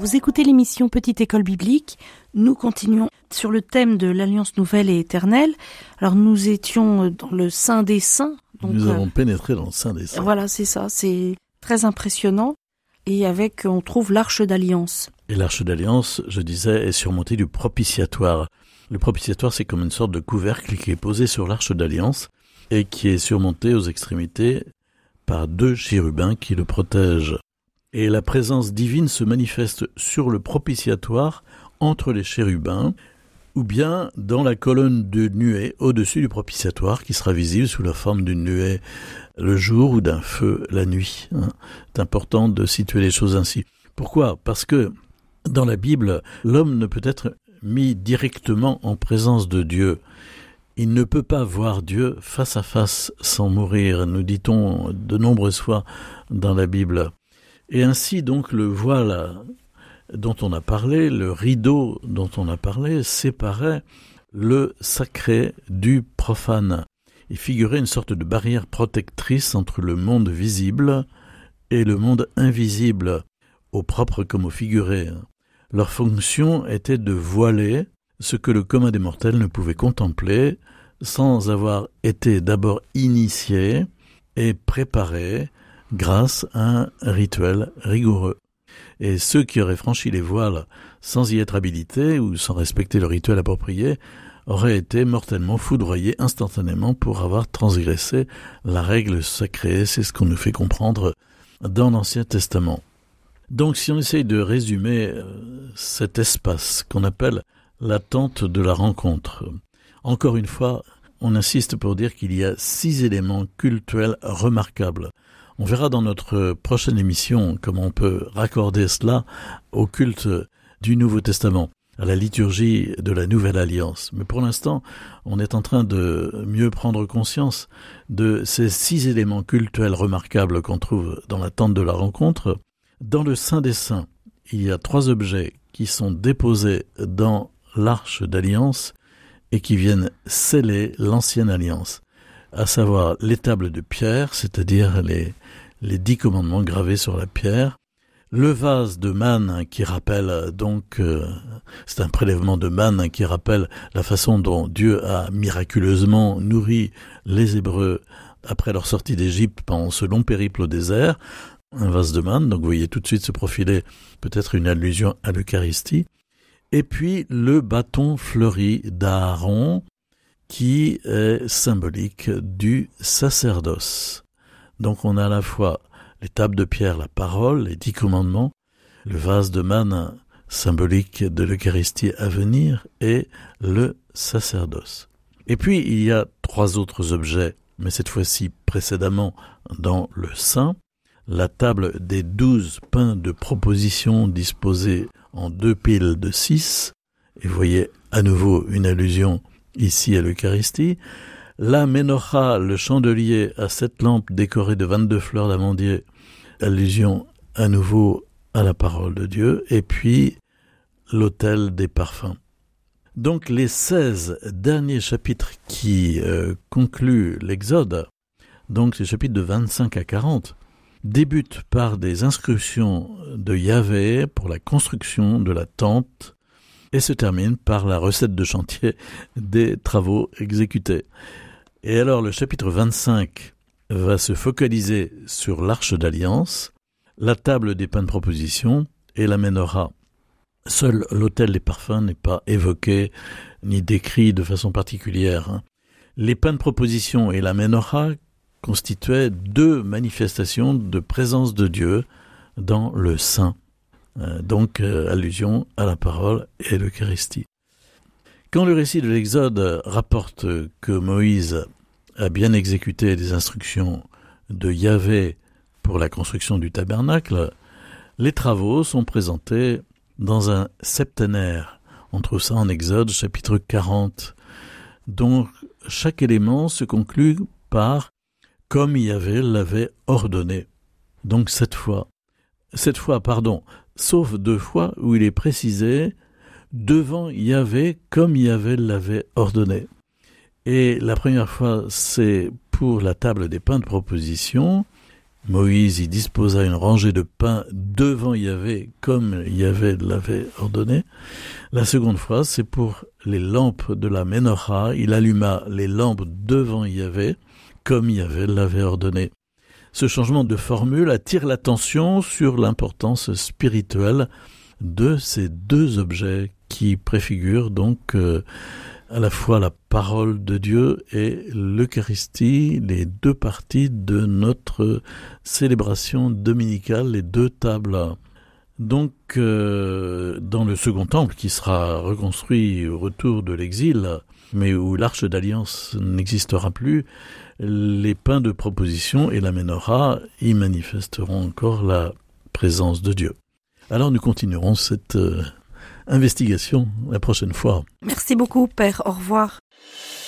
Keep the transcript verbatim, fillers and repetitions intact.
Vous écoutez l'émission Petite École Biblique. Nous continuons sur le thème de l'Alliance Nouvelle et Éternelle. Alors nous étions dans le Saint des Saints. Donc, nous avons euh, pénétré dans le Saint des Saints. Voilà, c'est ça. C'est très impressionnant. Et avec, on trouve l'Arche d'Alliance. Et l'Arche d'Alliance, je disais, est surmontée du propitiatoire. Le propitiatoire, c'est comme une sorte de couvercle qui est posé sur l'Arche d'Alliance et qui est surmonté aux extrémités par deux chérubins qui le protègent. Et la présence divine se manifeste sur le propitiatoire entre les chérubins ou bien dans la colonne de nuée au-dessus du propitiatoire qui sera visible sous la forme d'une nuée le jour ou d'un feu la nuit. C'est important de situer les choses ainsi. Pourquoi ? Parce que dans la Bible, l'homme ne peut être mis directement en présence de Dieu. Il ne peut pas voir Dieu face à face sans mourir, nous dit-on de nombreuses fois dans la Bible. Et ainsi donc le voile dont on a parlé, le rideau dont on a parlé, séparait le sacré du profane. Il figurait une sorte de barrière protectrice entre le monde visible et le monde invisible, au propre comme au figuré. Leur fonction était de voiler ce que le commun des mortels ne pouvait contempler sans avoir été d'abord initié et préparé grâce à un rituel rigoureux. Et ceux qui auraient franchi les voiles sans y être habilités ou sans respecter le rituel approprié auraient été mortellement foudroyés instantanément pour avoir transgressé la règle sacrée. C'est ce qu'on nous fait comprendre dans l'Ancien Testament. Donc si on essaye de résumer euh, cet espace qu'on appelle la tente de la rencontre, encore une fois, on insiste pour dire qu'il y a six éléments cultuels remarquables. On verra dans notre prochaine émission comment on peut raccorder cela au culte du Nouveau Testament, à la liturgie de la Nouvelle Alliance. Mais pour l'instant, on est en train de mieux prendre conscience de ces six éléments cultuels remarquables qu'on trouve dans la tente de la rencontre. Dans le Saint des Saints, il y a trois objets qui sont déposés dans l'Arche d'Alliance et qui viennent sceller l'Ancienne Alliance, à savoir les tables de pierre, c'est-à-dire les, les dix commandements gravés sur la pierre, le vase de manne qui rappelle donc, euh, c'est un prélèvement de manne qui rappelle la façon dont Dieu a miraculeusement nourri les Hébreux après leur sortie d'Égypte pendant ce long périple au désert, un vase de manne, donc vous voyez tout de suite se profiler peut-être une allusion à l'Eucharistie, et puis le bâton fleuri d'Aaron, qui est symbolique du sacerdoce. Donc on a à la fois les tables de pierre, la parole, les dix commandements, le vase de manne symbolique de l'Eucharistie à venir et le sacerdoce. Et puis il y a trois autres objets, mais cette fois-ci précédemment dans le Saint, la table des douze pains de proposition disposés en deux piles de six, et vous voyez à nouveau une allusion ici à l'Eucharistie, la ménorah, le chandelier à sept lampes décorées de vingt-deux fleurs d'amandier, allusion à nouveau à la parole de Dieu, et puis l'autel des parfums. Donc les seize derniers chapitres qui euh, concluent l'Exode, donc ces chapitres de vingt-cinq à quarante, débutent par des instructions de Yahvé pour la construction de la tente et se termine par la recette de chantier des travaux exécutés. Et alors le chapitre vingt-cinq va se focaliser sur l'Arche d'Alliance, la table des pains de proposition et la ménorah. Seul l'autel des parfums n'est pas évoqué ni décrit de façon particulière. Les pains de proposition et la ménorah constituaient deux manifestations de présence de Dieu dans le Saint. Euh, donc, euh, allusion à la parole et l'Eucharistie. Quand le récit de l'Exode rapporte que Moïse a bien exécuté les instructions de Yahvé pour la construction du tabernacle, les travaux sont présentés dans un septénaire. On trouve ça en Exode chapitre quarante. Donc, chaque élément se conclut par « comme Yahvé l'avait ordonné ». Donc, cette fois, cette fois, pardon, sauf deux fois où il est précisé « devant Yahvé comme Yahvé l'avait ordonné ». Et la première fois, c'est pour la table des pains de proposition, Moïse y disposa une rangée de pain devant Yahvé, comme Yahvé l'avait ordonné. La seconde phrase, c'est pour les lampes de la Ménorah. Il alluma les lampes devant Yahvé, comme Yahvé l'avait ordonné. Ce changement de formule attire l'attention sur l'importance spirituelle de ces deux objets qui préfigurent donc euh, à la fois la parole de Dieu et l'Eucharistie, les deux parties de notre célébration dominicale, les deux tables. Donc, euh, dans le second temple, qui sera reconstruit au retour de l'exil, mais où l'arche d'alliance n'existera plus, les pains de proposition et la Ménorah y manifesteront encore la présence de Dieu. Alors nous continuerons cette euh, investigation la prochaine fois. Merci beaucoup, Père. Au revoir.